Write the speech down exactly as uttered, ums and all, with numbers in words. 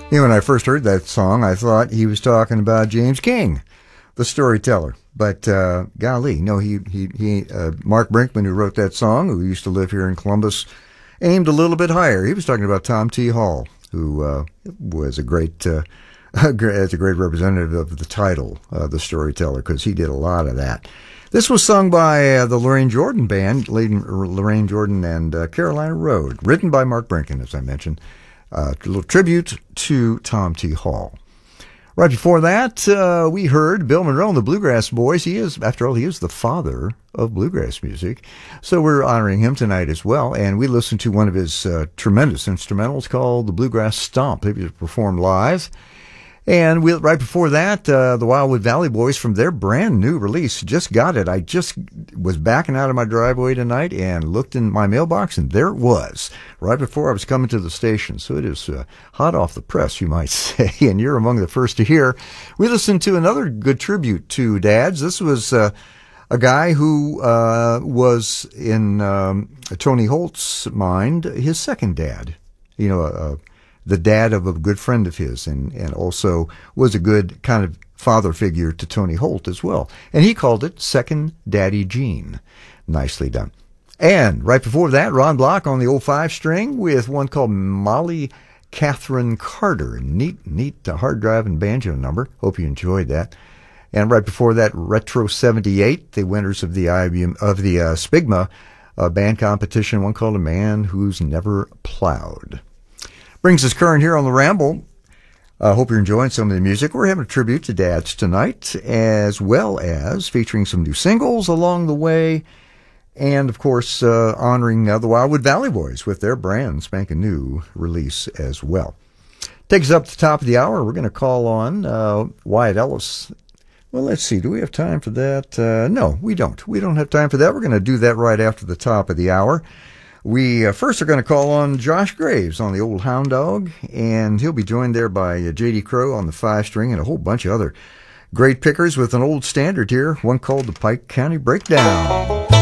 You know, when I first heard that song, I thought he was talking about James King, the storyteller. But uh, golly, no, he he he. Uh, Mark Brinkman, who wrote that song, who used to live here in Columbus, aimed a little bit higher. He was talking about Tom T. Hall, who uh, was a great, uh, as a great representative of the title, uh, the storyteller, because he did a lot of that. This was sung by uh, the Lorraine Jordan Band, Lorraine Jordan and uh, Carolina Road, written by Mark Brinkman, as I mentioned. Uh, a little tribute to Tom T. Hall. Right before that, uh, we heard Bill Monroe and the Bluegrass Boys. He is, after all, he is the father of bluegrass music. So we're honoring him tonight as well. And we listened to one of his uh, tremendous instrumentals called the Bluegrass Stomp. He was performed live. And we, right before that, uh, the Wildwood Valley Boys from their brand new release. Just got it. I just was backing out of my driveway tonight and looked in my mailbox, and there it was, right before I was coming to the station. So it is uh, hot off the press, you might say, and you're among the first to hear. We listened to another good tribute to dads. This was uh, a guy who uh, was, in um, Tony Holt's mind, his second dad. You know, uh, the dad of a good friend of his, and, and also was a good kind of father figure to Tony Holt as well. And he called it Second Daddy Gene. Nicely done. And right before that, Ron Block on the old five-string with one called Molly Catherine Carter. Neat, neat uh, hard-driving banjo number. Hope you enjoyed that. And right before that, Retro seventy-eight, the winners of the I B M, of the uh, Spigma uh, band competition, one called A Man Who's Never Plowed. Brings us current here on The Ramble. I uh, hope you're enjoying some of the music. We're having a tribute to dads tonight, as well as featuring some new singles along the way, and, of course, uh, honoring uh, the Wildwood Valley Boys with their brand spanking new release as well. Takes us up to the top of the hour. We're going to call on uh, Wyatt Ellis. Well, let's see. Do we have time for that? Uh, no, we don't. We don't have time for that. We're going to do that right after the top of the hour. We uh, first are going to call on Josh Graves on the old Hound Dog, and he'll be joined there by uh, J D Crow on the five-string and a whole bunch of other great pickers with an old standard here, one called the Pike County Breakdown.